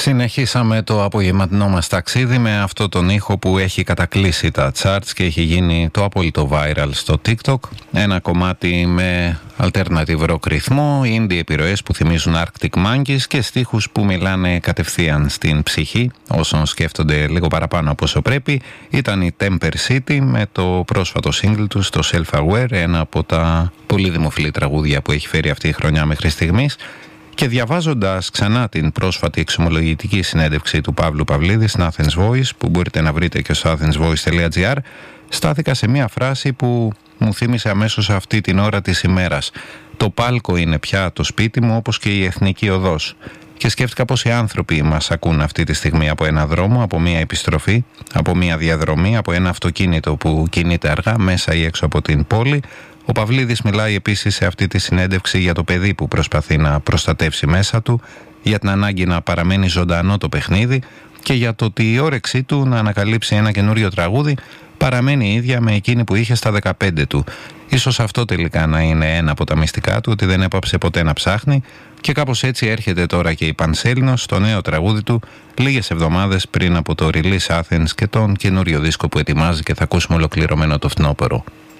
Συνεχίσαμε το απογευματινό μας ταξίδι με αυτό τον ήχο που έχει κατακλείσει τα charts και έχει γίνει το απόλυτο viral στο TikTok. Ένα κομμάτι με alternative rock ρυθμό, indie επιρροές που θυμίζουν Arctic Monkeys και στίχους που μιλάνε κατευθείαν στην ψυχή όσων σκέφτονται λίγο παραπάνω από όσο πρέπει. Ήταν η Temper City με το πρόσφατο single τους, το Self-Aware, ένα από τα πολύ δημοφιλή τραγούδια που έχει φέρει αυτή η χρονιά μέχρι στιγμής. Και διαβάζοντας ξανά την πρόσφατη εξομολογητική συνέντευξη του Παύλου Παυλίδη στην Athens Voice, που μπορείτε να βρείτε και στο athensvoice.gr, στάθηκα σε μια φράση που μου θύμισε αμέσως αυτή την ώρα της ημέρας. Το πάλκο είναι πια το σπίτι μου, όπως και η Εθνική Οδός. Και σκέφτηκα πως οι άνθρωποι μας ακούν αυτή τη στιγμή από ένα δρόμο, από μια επιστροφή, από μια διαδρομή, από ένα αυτοκίνητο που κινείται αργά μέσα ή έξω από την πόλη. Ο Παυλίδης μιλάει επίσης σε αυτή τη συνέντευξη για το παιδί που προσπαθεί να προστατεύσει μέσα του, για την ανάγκη να παραμένει ζωντανό το παιχνίδι και για το ότι η όρεξή του να ανακαλύψει ένα καινούριο τραγούδι παραμένει ίδια με εκείνη που είχε στα 15 του. Ίσως αυτό τελικά να είναι ένα από τα μυστικά του, ότι δεν έπαψε ποτέ να ψάχνει, και κάπως έτσι έρχεται τώρα και η Πανσέλινος στο νέο τραγούδι του λίγες εβδομάδες πριν από το Release Athens και τον καινούριο δίσκο που ετοιμάζει και θα ακούσουμε ολοκληρωμένο το φθινόπωρο.